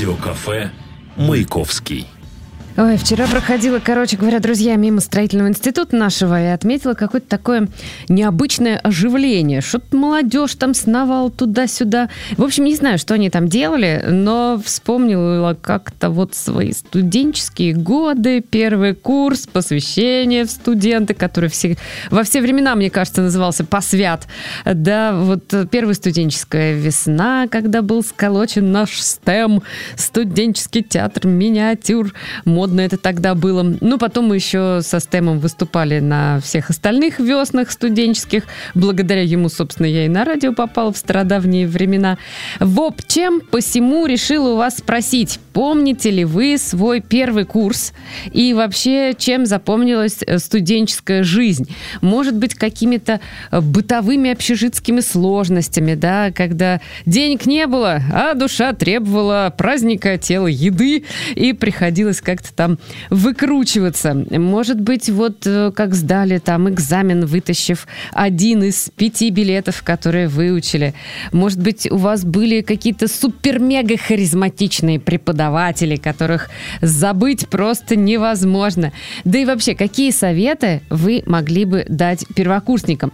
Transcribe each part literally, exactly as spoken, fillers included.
Радиокафе «Маяковский». Ой, вчера проходила, короче говоря, друзья, мимо строительного института нашего и отметила какое-то такое необычное оживление. Что-то молодежь там сновала туда-сюда. В общем, не знаю, что они там делали, но вспомнила как-то вот свои студенческие годы, первый курс, посвящение в студенты, который все, во все времена, мне кажется, назывался «Посвят». Да, вот первая студенческая весна, когда был сколочен наш стэм, студенческий театр миниатюр, модно это тогда было. Ну, потом мы еще со стэмом выступали на всех остальных веснах студенческих. Благодаря ему, собственно, я и на радио попала в стародавние времена. В общем, посему решила у вас спросить, помните ли вы свой первый курс и вообще, чем запомнилась студенческая жизнь? Может быть, какими-то бытовыми общежитскими сложностями, да, когда денег не было, а душа требовала праздника, тела, еды, и приходилось как-то там выкручиваться. Может быть, вот как сдали там экзамен, вытащив один из пяти билетов, которые выучили. Может быть, у вас были какие-то супер-мега харизматичные преподаватели, которых забыть просто невозможно. Да и вообще, какие советы вы могли бы дать первокурсникам?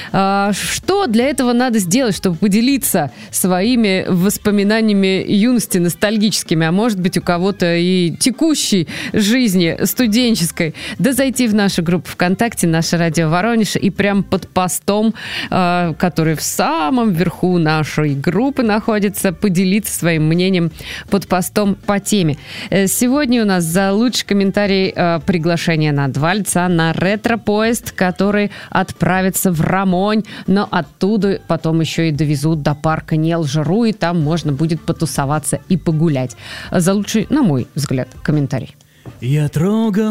Что для этого надо сделать, чтобы поделиться своими воспоминаниями юности ностальгическими, а может быть, у кого-то и текущей жизни студенческой, да зайти в нашу группу ВКонтакте «Наше радио Воронеж» и прям под постом, э, который в самом верху нашей группы находится, поделиться своим мнением под постом по теме. Сегодня у нас за лучший комментарий э, приглашение на два лица на ретро-поезд, который отправится в Рамонь, но оттуда потом еще и довезут до парка Нел-Жиру, и там можно будет потусоваться и погулять. За лучший, на мой взгляд, комментарий. Я трогал